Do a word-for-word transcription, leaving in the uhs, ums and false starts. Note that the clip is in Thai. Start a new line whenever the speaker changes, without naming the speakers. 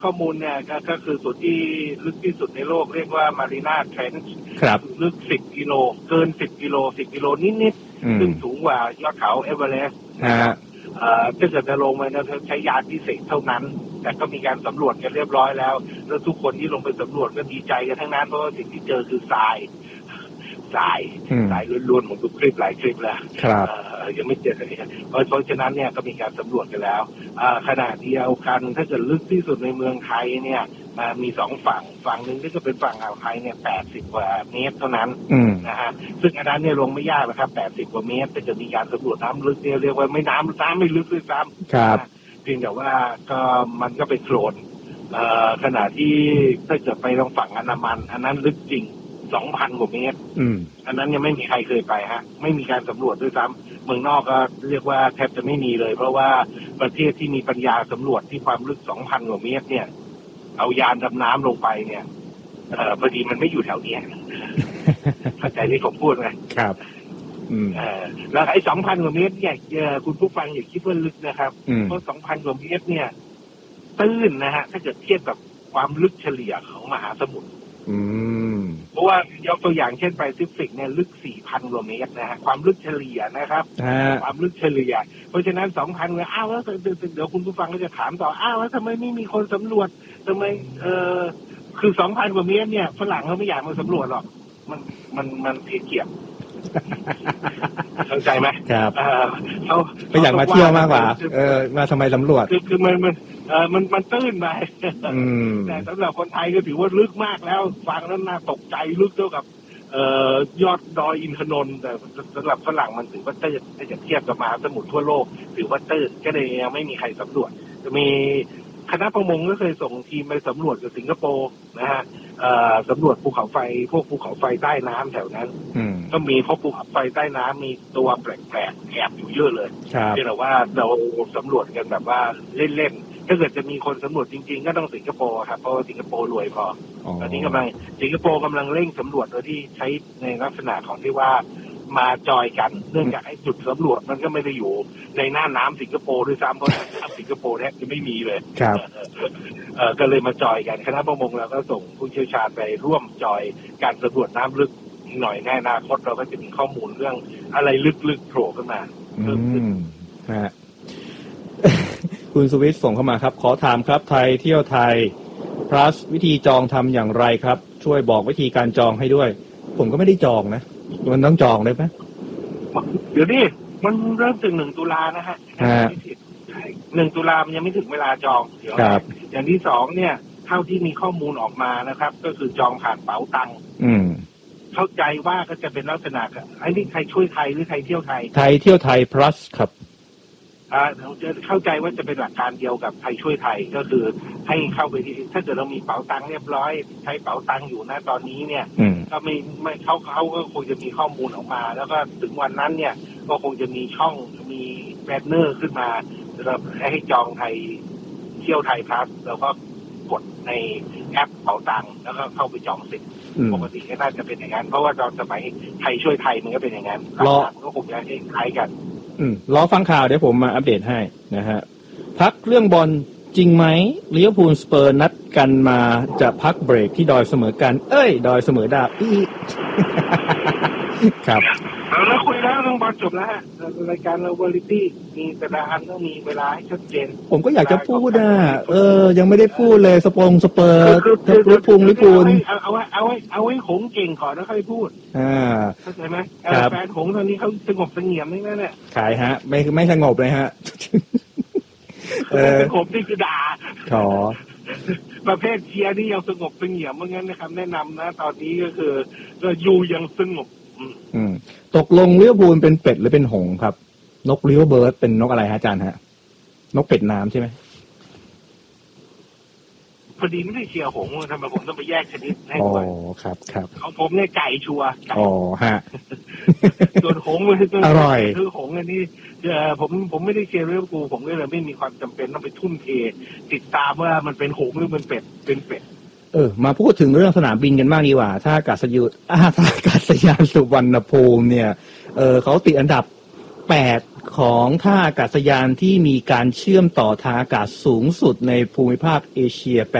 ข้อมูลเนี่ยก็ก็คือจุดที่ลึกที่สุดในโลกเรียกว่ามารีนาเทรนช์ลึกสิบกิโลเกินสิบกิโลสิบกิโลนิดๆซึ่งสูงกว่ายอดเขาเอเวอเรสต์นะครับถ้าเกิดจะลงไปนะใช้ยานพิเศษเท่านั้นแต่ก็มีการสำรวจกันเรียบร้อยแล้วแล้วทุกคนที่ลงไปสำรวจก็ดีใจกันทั้งนั้นเพราะว่าสิ่งที่เจอคือทรายทรายทรายล้วนๆของทุกคลิปหลายคลิปแล้วยังไม่เจอเลยเพราะเพราะฉะนั้นเนี่ยก็มีการสำรวจกันแล้วขณะเดียวกันถ้าเกิดลึกที่สุดในเมืองไทยเนี่ยมีสองฝั่งฝั่งหนึ่งก็จะเป็นฝั่งอ่าวไทยเนี่ยแปดสิบกว่าเมตรเท่านั้นนะฮะซึ่งอันนั้นเนี่ยลงไม่ยากนะครับแปดสิบกว่าเมตรแต่จะมีการสำรวจน้ำลึกเนี่ยเรียกว่าไม่น้ำน้ำไม่ลึกด้วยซ้ำครับเพียงแต่ว่าก็มันก็เป็นโคลนขณะที่ถ้าเกิดไปทางฝั่งอันดามันอันนั้นลึกจริงสองพันกว่าเมตรอันนั้นยังไม่มีใครเคยไปฮะไม่มีการสำรวจด้วยซ้ำเมืองนอกก็เรียกว่าแทบจะไม่มีเลยเพราะว่าประเทศที่มีปัญญาสำรวจที่ความลึกสองพันกว่าเมตรเนี่ยเอายานดำน้ำลงไปเนี่ยเอ่อพอดีมันไม่อยู่แถวนี้เข้าใจที่ผมพูดไหมครับเออแล้วไอ้สองพันกว่าเมตรเนี่ยคุณผู้ฟังอย่าคิดว่าลึกนะครับเพราะสองพันกว่าเมตรเนี่ยตื้นนะฮะถ้าเกิดเทียบกับความลึกเฉลี่ยของมหาสมุทรเพราะว่ายกตัวอย่างเช่นแปซิฟิกเนี่ยลึก สี่พัน กว่าเมตรนะฮะความลึกเฉลี่ยนะครับความลึกเฉลี่ยเพราะฉะนั้น สองพัน เนี่ยอ้าวแล้วเดี๋ยวคุณผู้ฟังก็จะถามต่ออ้าวแล้วทำไมไม่มีคนสำรวจทำไมเออคือ สองพัน กว่าเมตรเนี่ยฝรั่งเขาไม่อยากมาสำรวจหรอกมันมันมันเสียเกียรติเข้าใจไหมครับเขาไม่อยากมาเที่ยวมากกว่าเออมาทำไมสำรวจคือคือมันมันเออมันมันตื้นไปแต่สำหรับคนไทยก็ถือว่าลึกมากแล้วฟังแล้วน่าตกใจลึกเท่ากับเอ่อยอดดอยอินทนนท์แต่สำหรับฝรั่งมันถือว่าตื้นถ้าจะเทียบกับมหาสมุทรทั่วโลกถือว่าตื้นก็เลยยังไม่มีใครสำรวจจะมีคณะประมงก็เคยส่งทีมไปสำรวจกับสิงคโปร์นะฮะสำรวจภูเขาไฟพวกภูเขาไฟใต้น้ำแถวนั้นก็มีพวกภูเขาไฟใต้น้ำมีตัวแปลกๆแอบอยู่เยอะเลยที่เราว่าเราสำรวจกันแบบว่าเล่นๆถ้าเกิดจะมีคนสำรวจจริงๆก็ต้องสิงคโปร์ครับเพราะสิงคโปร์รวยพอตอนนี้กำลังสิงคโปร์กำลังเร่งสำรวจโดยที่ใช้ในลักษณะของที่ว่ามาจอยกันเนื่องจากไอ้จุดสำรวจมันก็ไม่ได้อยู่ในหน้าน้ำสิงคโปร์ด้วยซ้ำเพราะน้ำสิงคโปร์แทบจะไม่มีเลยครับเออก็เลยมาจอยกันคณะประมงเราก็ส่งผู้เชี่ยวชาญไปร่วมจอยการสำรวจน้ำลึกหน่อยในอนาคตเราก็จะมีข้อมูลเรื่องอะไรลึกๆโผล่ขึ้นมาอืมฮะคุณสวิทย์ส่งเข้ามาครับขอถามครับไทยเที่ยวไทย plus วิธีจองทำอย่างไรครับช่วยบอกวิธีการจองให้ด้วยผมก็ไม่ได้จองนะมันต้องจองได้ไหมเดี๋ยวนี้มันเริ่มถึงหนึ่งตุลานะฮะหนึ่งตุลามันยังไม่ถึงเวลาจองเดี๋ยวอย่างที่สองเนี่ยเท่าที่มีข้อมูลออกมานะครับก็คือจองผ่านเป๋าตังค์เข้าใจว่าก็จะเป็นลักษณะไอ้นี่ไทยช่วยไทยหรือไทยเที่ยวไทยไทยเที่ยวไทย plus ครับอ่าเราจะเข้าใจว่าจะเป็นหลักการเดียวกับไทยช่วยไทยก็คือให้เข้าไปที่ถ้าเกิดเรามีเป๋าตังค์เรียบร้อยใช้เป๋าตังค์อยู่นะตอนนี้เนี่ยก็ไม่ไม่เขาเขาก็คงจะมีข้อมูลออกมาแล้วก็ถึงวันนั้นเนี่ยก็คงจะมีช่องมีแบนเนอร์ขึ้นมาสำหรับให้จองไทยเที่ยวไทยพลัสแล้วก็กดในแอปเป๋าตังค์แล้วก็เข้าไปจองสิทธิ์ปกติก็น่าจะเป็นอย่างนั้นเพราะว่าตอนสมัยไทยช่วยไทยมันก็เป็นอย่างนั้นรอก็คงจะคล้ายกันอืมรอฟังข่าวเดี๋ยวผมมาอัปเดตให้นะฮะพักเรื่องบอลจริงไหมลิเวอร์พูลสเปอร์นัดกันมาจะพักเบรกที่ดอยเสมอกันเอ้ยดอยเสมอดาบอีครับเราคุยแล้วเรื่องบอลจบแล้วฮะรายการเราวาไรตี้มีแต่ละอันต้องมีเวลาให้ชัดเจนผมก็อยากจะพูดนะเออยังไม่ได้พูดเลยสปงสเปอร์ลิเวอร์พูลลิเวอร์พูลเอาไว้เอาไว้เอาไว้หงเก่งก่อนแล้วค่อยพูดอ่าเข้าใจไหมแฟนหงตอนนี้เขาสงบเสงี่ยมนี่นั่นแหละขายฮะไม่ไม่สงบเลยฮะเออสงบนี่คือด่าขอประเภทเชียร์นี่ยังสงบเสงี่ยมเพราะงั้นนะครับแนะนำนะตอนนี้ก็คือก็อยู่ยังสงบอืมตกลงลิเวอร์พูลเป็นเป็ดหรือเป็นหงส์ครับนกลิเวอร์เบิร์ดเป็นนกอะไรฮะอาจารย์ฮะนกเป็ดน้ำใช่ไหมพอดีไม่ได้เชียร์หงส์ทำไมผมต้องไปแยกชนิดให้ด้วยอ๋อครับครับของผมเนี่ยไก่ชัวร์อ๋อฮะส่วนหงส์มันคืออร่อยคือหงส์อันนี้เออผมผมไม่ได้เชียร์ลิเวอร์พูลผมก็เลยไม่มีความจำเป็นต้องไปทุ่มเทติดตามว่ามันเป็นหงส์หรือมันเป็ดเป็นเป็ดเออมาพูดถึงเรื่องสนามบินกันบ้างดีกว่าถ้าอากาศยานถ้าอากาศยานสุวรรณภูมิเนี่ยเออเขาติดอันดับแปด
ของท่าอากาศยานที่มีการเชื่อมต่อทางอากาศสูงสุดในภูมิภาคเอเชียแป